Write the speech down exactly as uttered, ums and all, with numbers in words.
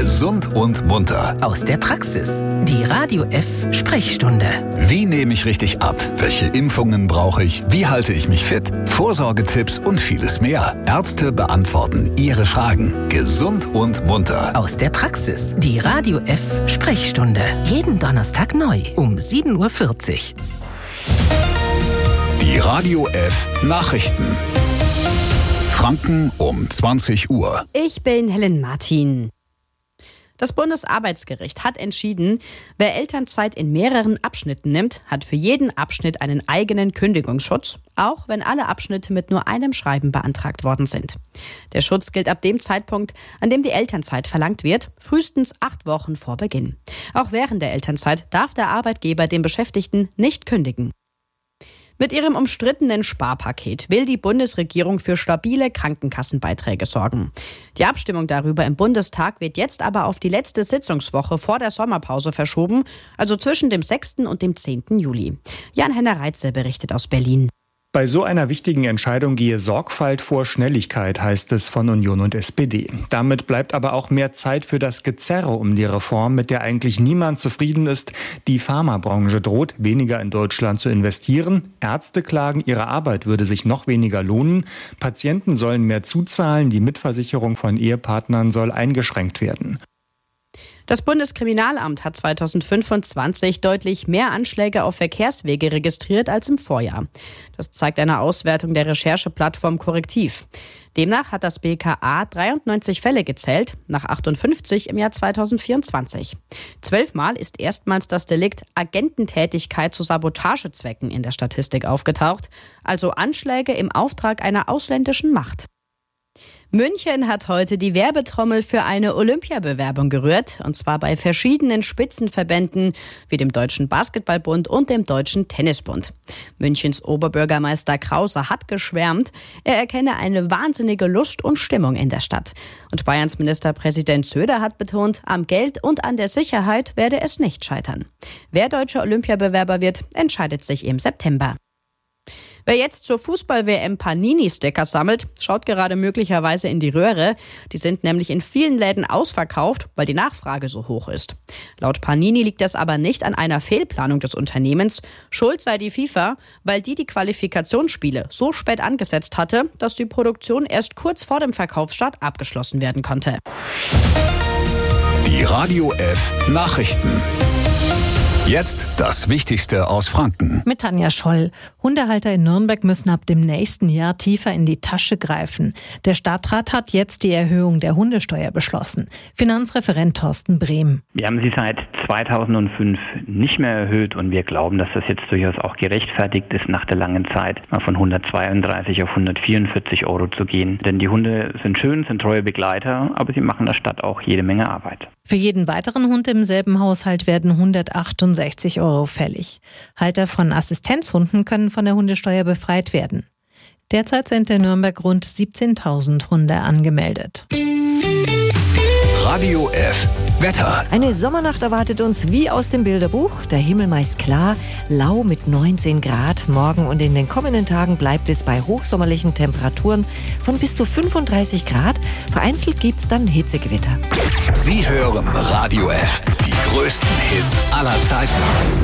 Gesund und munter. Aus der Praxis. Die Radio F Sprechstunde. Wie nehme ich richtig ab? Welche Impfungen brauche ich? Wie halte ich mich fit? Vorsorgetipps und vieles mehr. Ärzte beantworten Ihre Fragen. Gesund und munter. Aus der Praxis. Die Radio F Sprechstunde. Jeden Donnerstag neu um sieben Uhr vierzig. Die Radio F Nachrichten. Franken um zwanzig Uhr. Ich bin Helen Martin. Das Bundesarbeitsgericht hat entschieden, wer Elternzeit in mehreren Abschnitten nimmt, hat für jeden Abschnitt einen eigenen Kündigungsschutz, auch wenn alle Abschnitte mit nur einem Schreiben beantragt worden sind. Der Schutz gilt ab dem Zeitpunkt, an dem die Elternzeit verlangt wird, frühestens acht Wochen vor Beginn. Auch während der Elternzeit darf der Arbeitgeber den Beschäftigten nicht kündigen. Mit ihrem umstrittenen Sparpaket will die Bundesregierung für stabile Krankenkassenbeiträge sorgen. Die Abstimmung darüber im Bundestag wird jetzt aber auf die letzte Sitzungswoche vor der Sommerpause verschoben, also zwischen dem sechsten und dem zehnten Juli. Jan-Henner Reitze berichtet aus Berlin. Bei so einer wichtigen Entscheidung gehe Sorgfalt vor Schnelligkeit, heißt es von Union und S P D. Damit bleibt aber auch mehr Zeit für das Gezerre um die Reform, mit der eigentlich niemand zufrieden ist. Die Pharmabranche droht, weniger in Deutschland zu investieren. Ärzte klagen, ihre Arbeit würde sich noch weniger lohnen. Patienten sollen mehr zuzahlen. Die Mitversicherung von Ehepartnern soll eingeschränkt werden. Das Bundeskriminalamt hat zweitausendfünfundzwanzig deutlich mehr Anschläge auf Verkehrswege registriert als im Vorjahr. Das zeigt eine Auswertung der Rechercheplattform Korrektiv. Demnach hat das B K A dreiundneunzig Fälle gezählt, nach achtundfünfzig im Jahr zweitausendvierundzwanzig. Zwölfmal ist erstmals das Delikt Agententätigkeit zu Sabotagezwecken in der Statistik aufgetaucht, also Anschläge im Auftrag einer ausländischen Macht. München hat heute die Werbetrommel für eine Olympiabewerbung gerührt, und zwar bei verschiedenen Spitzenverbänden wie dem Deutschen Basketballbund und dem Deutschen Tennisbund. Münchens Oberbürgermeister Krause hat geschwärmt, er erkenne eine wahnsinnige Lust und Stimmung in der Stadt. Und Bayerns Ministerpräsident Söder hat betont, am Geld und an der Sicherheit werde es nicht scheitern. Wer deutscher Olympiabewerber wird, entscheidet sich im September. Wer jetzt zur Fußball-W M Panini-Sticker sammelt, schaut gerade möglicherweise in die Röhre. Die sind nämlich in vielen Läden ausverkauft, weil die Nachfrage so hoch ist. Laut Panini liegt das aber nicht an einer Fehlplanung des Unternehmens. Schuld sei die FIFA, weil die die Qualifikationsspiele so spät angesetzt hatte, dass die Produktion erst kurz vor dem Verkaufsstart abgeschlossen werden konnte. Die Radio F Nachrichten. Jetzt das Wichtigste aus Franken. Mit Tanja Scholl. Hundehalter in Nürnberg müssen ab dem nächsten Jahr tiefer in die Tasche greifen. Der Stadtrat hat jetzt die Erhöhung der Hundesteuer beschlossen. Finanzreferent Thorsten Brehm. Wir haben sie seit zweitausendfünf nicht mehr erhöht und wir glauben, dass das jetzt durchaus auch gerechtfertigt ist, nach der langen Zeit mal von hundertzweiunddreißig auf hundertvierundvierzig Euro zu gehen. Denn die Hunde sind schön, sind treue Begleiter, aber sie machen der Stadt auch jede Menge Arbeit. Für jeden weiteren Hund im selben Haushalt werden hundertachtundsechzig Euro fällig. Halter von Assistenzhunden können von der Hundesteuer befreit werden. Derzeit sind in Nürnberg rund siebzehntausend Hunde angemeldet. Radio F Wetter. Eine Sommernacht erwartet uns wie aus dem Bilderbuch. Der Himmel meist klar, lau mit neunzehn Grad. Morgen und in den kommenden Tagen bleibt es bei hochsommerlichen Temperaturen von bis zu fünfunddreißig Grad. Vereinzelt gibt es dann Hitzegewitter. Sie hören Radio F, die größten Hits aller Zeiten.